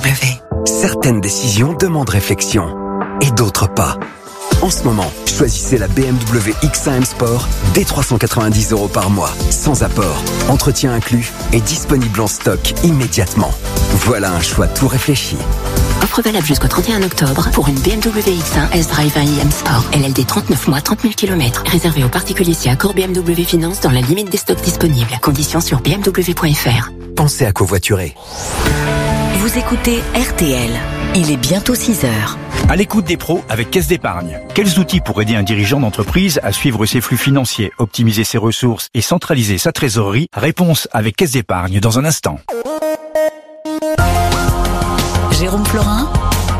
Certaines décisions demandent réflexion et d'autres pas. En ce moment, choisissez la BMW X1 M Sport dès 390 € par mois, sans apport, entretien inclus et disponible en stock immédiatement. Voilà un choix tout réfléchi. Offre valable jusqu'au 31 octobre pour une BMW X1 S-Drive 1 iM Sport. LLD 39 mois, 30 000 km. Réservé aux particuliers si accord BMW Finance dans la limite des stocks disponibles. Conditions sur bmw.fr. Pensez à covoiturer. Vous écoutez RTL. Il est bientôt 6h. À l'écoute des pros avec Caisse d'Épargne. Quels outils pour aider un dirigeant d'entreprise à suivre ses flux financiers, optimiser ses ressources et centraliser sa trésorerie? Réponse avec Caisse d'Épargne dans un instant. Jérôme Florin,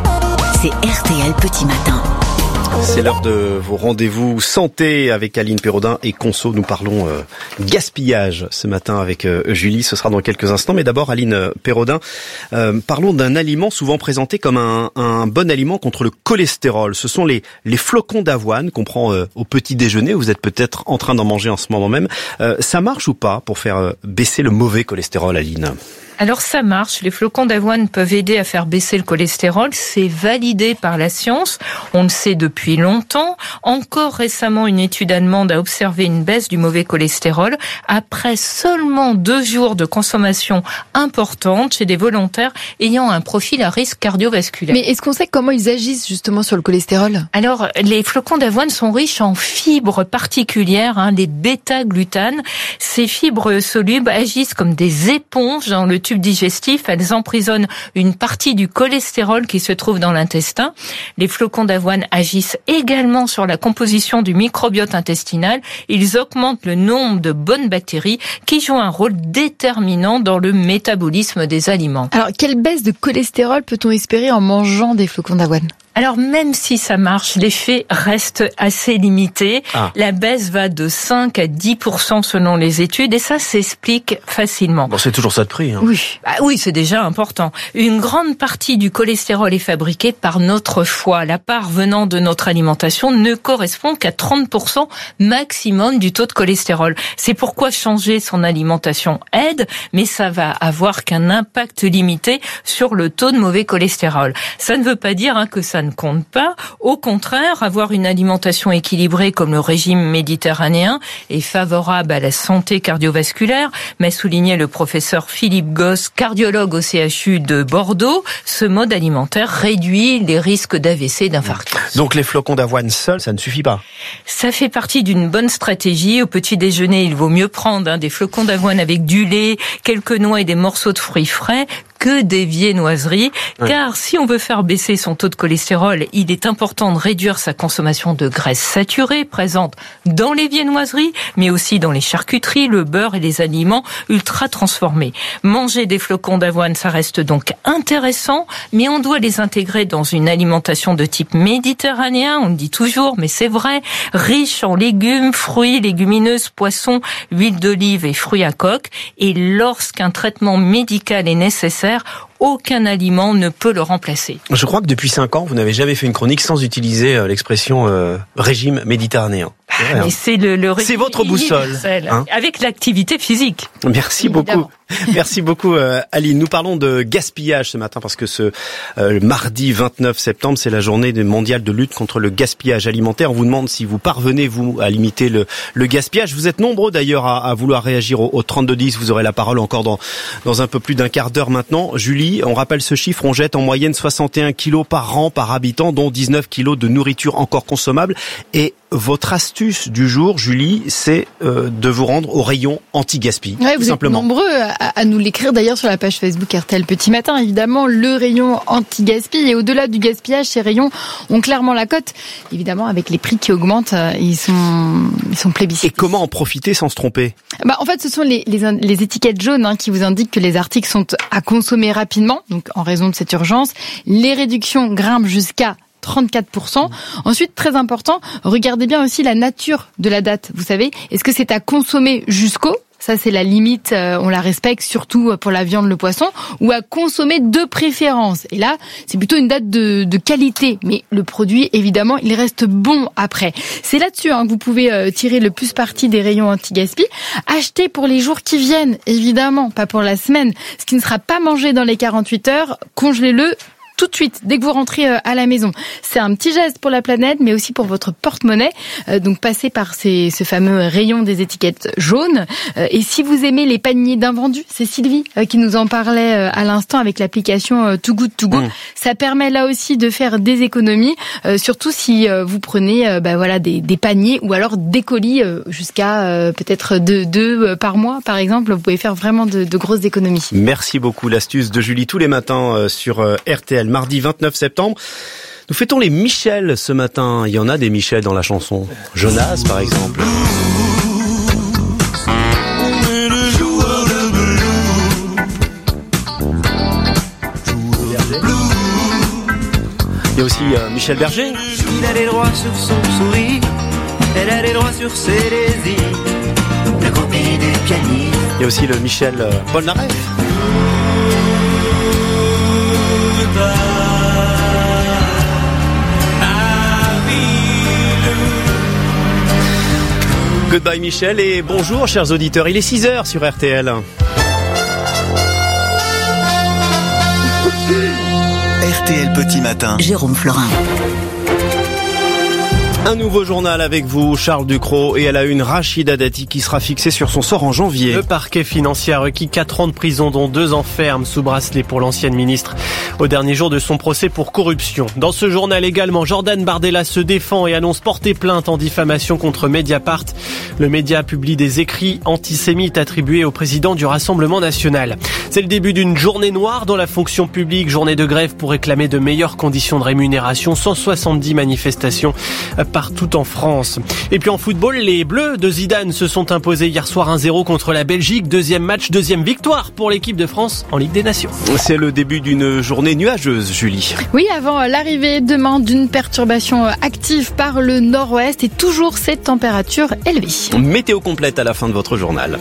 c'est RTL Petit Matin. C'est l'heure de vos rendez-vous santé avec Aline Pérodin et Conso. Nous parlons gaspillage ce matin avec Julie. Ce sera dans quelques instants. Mais d'abord, Aline Pérodin, parlons d'un aliment souvent présenté comme un bon aliment contre le cholestérol. Ce sont les flocons d'avoine qu'on prend au petit déjeuner. Vous êtes peut-être en train d'en manger en ce moment même. Ça marche ou pas pour faire baisser le mauvais cholestérol, Aline ? Alors ça marche, les flocons d'avoine peuvent aider à faire baisser le cholestérol, c'est validé par la science, on le sait depuis longtemps. Encore récemment, une étude allemande a observé une baisse du mauvais cholestérol après seulement 2 jours de consommation importante chez des volontaires ayant un profil à risque cardiovasculaire. Mais est-ce qu'on sait comment ils agissent justement sur le cholestérol ? Alors, les flocons d'avoine sont riches en fibres particulières, les bêta-glutanes. Ces fibres solubles agissent comme des éponges dans le tube digestif, elles emprisonnent une partie du cholestérol qui se trouve dans l'intestin. Les flocons d'avoine agissent également sur la composition du microbiote intestinal. Ils augmentent le nombre de bonnes bactéries qui jouent un rôle déterminant dans le métabolisme des aliments. Alors, quelle baisse de cholestérol peut-on espérer en mangeant des flocons d'avoine ? Alors, même si ça marche, l'effet reste assez limité. La baisse va de 5 à 10% selon les études et ça s'explique facilement. Bon, c'est toujours ça de prix. Oui, c'est déjà important. Une grande partie du cholestérol est fabriquée par notre foie. La part venant de notre alimentation ne correspond qu'à 30% maximum du taux de cholestérol. C'est pourquoi changer son alimentation aide, mais ça va avoir qu'un impact limité sur le taux de mauvais cholestérol. Ça ne veut pas dire que ça ne compte pas. Au contraire, avoir une alimentation équilibrée comme le régime méditerranéen est favorable à la santé cardiovasculaire, m'a souligné le professeur Philippe Gosse, cardiologue au CHU de Bordeaux. Ce mode alimentaire réduit les risques d'AVC et d'infarctus. Donc les flocons d'avoine seuls, ça ne suffit pas. Ça fait partie d'une bonne stratégie. Au petit déjeuner, il vaut mieux prendre des flocons d'avoine avec du lait, quelques noix et des morceaux de fruits frais que des viennoiseries, car si on veut faire baisser son taux de cholestérol, il est important de réduire sa consommation de graisses saturées présentes dans les viennoiseries, mais aussi dans les charcuteries, le beurre et les aliments ultra transformés. Manger des flocons d'avoine, ça reste donc intéressant, mais on doit les intégrer dans une alimentation de type méditerranéen, on le dit toujours, mais c'est vrai, riche en légumes, fruits, légumineuses, poissons, huile d'olive et fruits à coque. Et lorsqu'un traitement médical est nécessaire, aucun aliment ne peut le remplacer. Je crois que depuis 5 ans, vous n'avez jamais fait une chronique sans utiliser l'expression régime méditerranéen. Mais c'est le c'est votre boussole, avec l'activité physique. Merci évidemment. Beaucoup. Merci beaucoup Aline. Nous parlons de gaspillage ce matin parce que ce mardi 29 septembre, c'est la journée mondiale de lutte contre le gaspillage alimentaire. On vous demande si vous parvenez, vous, à limiter le gaspillage. Vous êtes nombreux d'ailleurs à vouloir réagir au 3210. Vous aurez la parole encore dans un peu plus d'un quart d'heure maintenant. Julie, on rappelle ce chiffre, on jette en moyenne 61 kilos par an par habitant, dont 19 kilos de nourriture encore consommable. Et votre astuce du jour, Julie, c'est de vous rendre au rayon anti-gaspi. Ouais, vous êtes nombreux à nous l'écrire d'ailleurs sur la page Facebook RTL Petit Matin. Évidemment, le rayon anti-gaspi. Et au-delà du gaspillage, ces rayons ont clairement la cote. Évidemment, avec les prix qui augmentent, ils sont plébiscités. Et comment en profiter sans se tromper ? En fait, ce sont les étiquettes jaunes qui vous indiquent que les articles sont à consommer rapidement, donc en raison de cette urgence. Les réductions grimpent jusqu'à 34%. Ensuite, très important, regardez bien aussi la nature de la date. Vous savez, est-ce que c'est à consommer jusqu'au Ça, c'est la limite, on la respecte, surtout pour la viande, le poisson, ou à consommer de préférence. Et là, c'est plutôt une date de qualité. Mais le produit, évidemment, il reste bon après. C'est là-dessus que vous pouvez tirer le plus parti des rayons anti-gaspi. Achetez pour les jours qui viennent, évidemment, pas pour la semaine. Ce qui ne sera pas mangé dans les 48 heures, congelez-le tout de suite, dès que vous rentrez à la maison. C'est un petit geste pour la planète, mais aussi pour votre porte-monnaie. Donc passez par ce fameux rayon des étiquettes jaunes. Et si vous aimez les paniers d'invendus, c'est Sylvie qui nous en parlait à l'instant avec l'application Too Good To Go. Ça permet là aussi de faire des économies, surtout si vous prenez des paniers ou alors des colis jusqu'à peut-être deux par mois, par exemple. Vous pouvez faire vraiment de grosses économies. Merci beaucoup, l'astuce de Julie tous les matins sur RTL. Mardi 29 septembre. Nous fêtons les Michel ce matin. Il y en a des Michel dans la chanson. Jonas, par exemple. Il y a aussi Michel Berger. Il a les droits sur son sourire, elle a les droits sur ses désirs. La copie du pianiste. Il y a aussi le Michel Polnareff. Goodbye Michel et bonjour chers auditeurs, il est 6h sur RTL. RTL Petit Matin. Jérôme Florin. Un nouveau journal avec vous, Charles Ducrot, et à la une, Rachida Dati qui sera fixée sur son sort en janvier. Le parquet financier a requis 4 ans de prison, dont 2 ans ferme sous bracelet pour l'ancienne ministre au dernier jour de son procès pour corruption. Dans ce journal également, Jordan Bardella se défend et annonce porter plainte en diffamation contre Mediapart. Le média publie des écrits antisémites attribués au président du Rassemblement national. C'est le début d'une journée noire dans la fonction publique, journée de grève pour réclamer de meilleures conditions de rémunération, 170 manifestations partout en France. Et puis en football, les Bleus de Zidane se sont imposés hier soir 1-0 contre la Belgique. Deuxième match, deuxième victoire pour l'équipe de France en Ligue des Nations. C'est le début d'une journée nuageuse, Julie. Oui, avant l'arrivée demain d'une perturbation active par le nord-ouest et toujours cette température élevée. Météo complète à la fin de votre journal.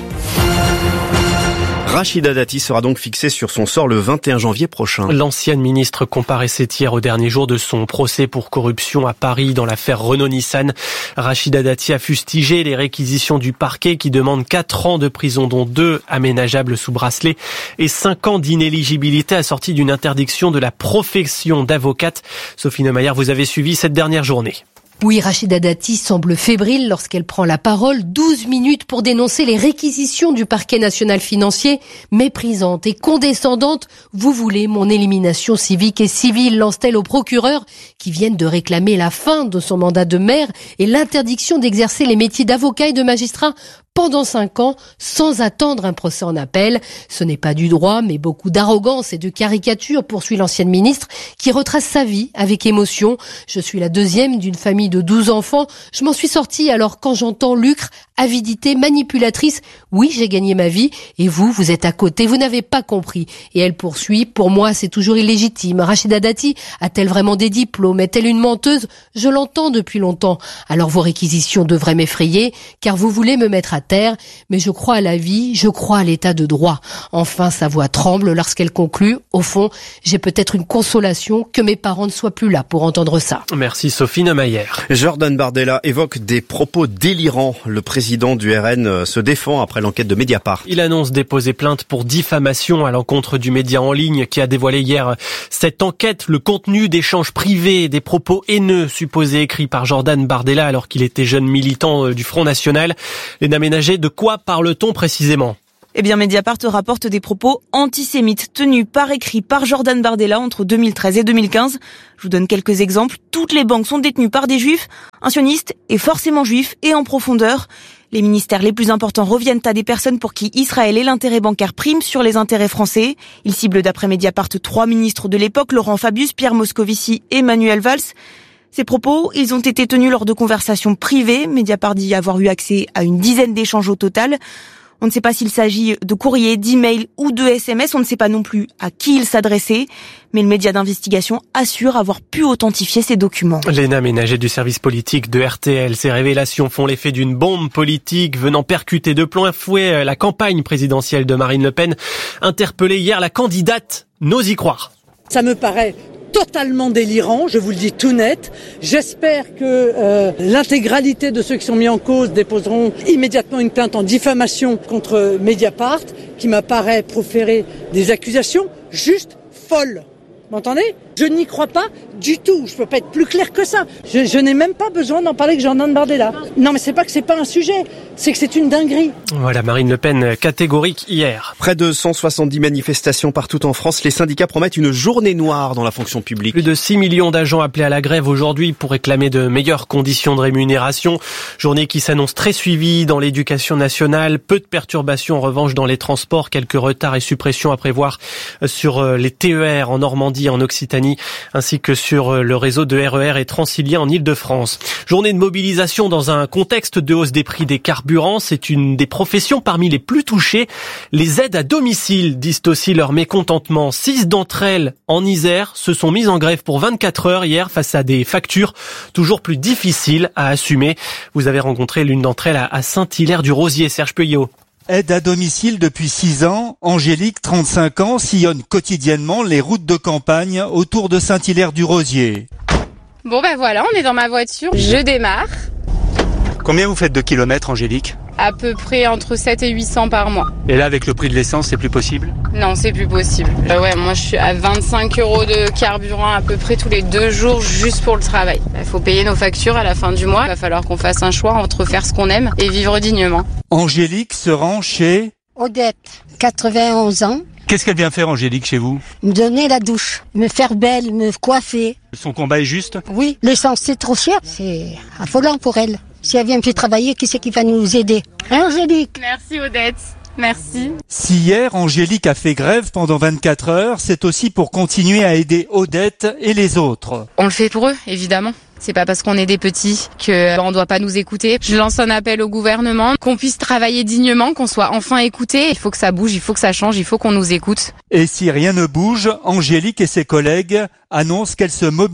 Rachida Dati sera donc fixée sur son sort le 21 janvier prochain. L'ancienne ministre comparaissait hier au dernier jour de son procès pour corruption à Paris dans l'affaire Renault-Nissan. Rachida Dati a fustigé les réquisitions du parquet qui demande 4 ans de prison, dont 2 aménageables sous bracelet et 5 ans d'inéligibilité assortis d'une interdiction de la profession d'avocate. Sophie Neumayer, vous avez suivi cette dernière journée. Oui, Rachida Dati semble fébrile lorsqu'elle prend la parole. 12 minutes pour dénoncer les réquisitions du parquet national financier. Méprisante et condescendante, vous voulez mon élimination civique et civile, lance-t-elle aux procureurs qui viennent de réclamer la fin de son mandat de maire et l'interdiction d'exercer les métiers d'avocat et de magistrat pendant 5 ans, sans attendre un procès en appel. Ce n'est pas du droit, mais beaucoup d'arrogance et de caricature, poursuit l'ancienne ministre, qui retrace sa vie avec émotion. Je suis la deuxième d'une famille de 12 enfants. Je m'en suis sortie, alors quand j'entends lucre, avidité, manipulatrice, oui, j'ai gagné ma vie, et vous êtes à côté, vous n'avez pas compris. Et elle poursuit, pour moi, c'est toujours illégitime. Rachida Dati a-t-elle vraiment des diplômes? Est-elle une menteuse? Je l'entends depuis longtemps. Alors vos réquisitions devraient m'effrayer, car vous voulez me mettre à terre, mais je crois à la vie, je crois à l'état de droit. Enfin, sa voix tremble lorsqu'elle conclut. Au fond, j'ai peut-être une consolation que mes parents ne soient plus là pour entendre ça. Merci Sophie Neumayer. Jordan Bardella évoque des propos délirants. Le président du RN se défend après l'enquête de Mediapart. Il annonce déposer plainte pour diffamation à l'encontre du média en ligne qui a dévoilé hier cette enquête, le contenu d'échanges privés et des propos haineux supposés écrits par Jordan Bardella alors qu'il était jeune militant du Front National. Léna Ménager, de quoi parle-t-on précisément ? Eh bien, Mediapart rapporte des propos antisémites tenus par écrit par Jordan Bardella entre 2013 et 2015. Je vous donne quelques exemples. Toutes les banques sont détenues par des juifs. Un sioniste est forcément juif et en profondeur. Les ministères les plus importants reviennent à des personnes pour qui Israël et l'intérêt bancaire priment sur les intérêts français. Il cible d'après Mediapart 3 ministres de l'époque, Laurent Fabius, Pierre Moscovici et Manuel Valls. Ces propos, ils ont été tenus lors de conversations privées. Mediapart dit avoir eu accès à une dizaine d'échanges au total. On ne sait pas s'il s'agit de courrier, d'email ou de SMS. On ne sait pas non plus à qui il s'adressait. Mais le média d'investigation assure avoir pu authentifier ces documents. Léna Ménager du service politique de RTL. Ces révélations font l'effet d'une bombe politique venant percuter de plein fouet la campagne présidentielle de Marine Le Pen. Interpellée hier, la candidate n'ose y croire. Ça me paraît totalement délirant, je vous le dis tout net. J'espère que l'intégralité de ceux qui sont mis en cause déposeront immédiatement une plainte en diffamation contre Mediapart, qui m'apparaît proférer des accusations juste folles. Vous m'entendez ? Je n'y crois pas du tout. Je peux pas être plus clair que ça. Je n'ai même pas besoin d'en parler avec Jordan Bardella. Non, mais c'est pas que c'est pas un sujet. C'est que c'est une dinguerie. Voilà, Marine Le Pen catégorique hier. Près de 170 manifestations partout en France. Les syndicats promettent une journée noire dans la fonction publique. Plus de 6 millions d'agents appelés à la grève aujourd'hui pour réclamer de meilleures conditions de rémunération. Journée qui s'annonce très suivie dans l'éducation nationale. Peu de perturbations en revanche dans les transports. Quelques retards et suppressions à prévoir sur les TER en Normandie, en Occitanie, ainsi que sur le réseau de RER et Transilien en Île-de-France. Journée de mobilisation dans un contexte de hausse des prix des carburants. C'est une des professions parmi les plus touchées. Les aides à domicile disent aussi leur mécontentement. 6 d'entre elles en Isère se sont mises en grève pour 24 heures hier face à des factures toujours plus difficiles à assumer. Vous avez rencontré l'une d'entre elles à Saint-Hilaire-du-Rosier, Serge Peuillot. Aide à domicile depuis 6 ans, Angélique, 35 ans, sillonne quotidiennement les routes de campagne autour de Saint-Hilaire-du-Rosier. Bon ben voilà, on est dans ma voiture, je démarre. Combien vous faites de kilomètres, Angélique ? À peu près entre 7 et 800 par mois. Et là, avec le prix de l'essence, c'est plus possible ? Non, c'est plus possible. Ouais, moi je suis à 25 € de carburant à peu près tous les 2 jours juste pour le travail. Il faut payer nos factures à la fin du mois. Il va falloir qu'on fasse un choix entre faire ce qu'on aime et vivre dignement. Angélique se rend chez Odette, 91 ans. Qu'est-ce qu'elle vient faire, Angélique, chez vous ? Me donner la douche, me faire belle, me coiffer. Son combat est juste ? Oui, l'essence c'est trop cher, c'est affolant pour elle. Si elle vient plus travailler, qui c'est qui va nous aider ? Hein, Angélique ? Merci Odette, merci. Si hier, Angélique a fait grève pendant 24 heures, c'est aussi pour continuer à aider Odette et les autres. On le fait pour eux, évidemment. C'est pas parce qu'on est des petits qu'on doit pas nous écouter. Je lance un appel au gouvernement, qu'on puisse travailler dignement, qu'on soit enfin écoutés. Il faut que ça bouge, il faut que ça change, il faut qu'on nous écoute. Et si rien ne bouge, Angélique et ses collègues annoncent qu'elles se mobilisent.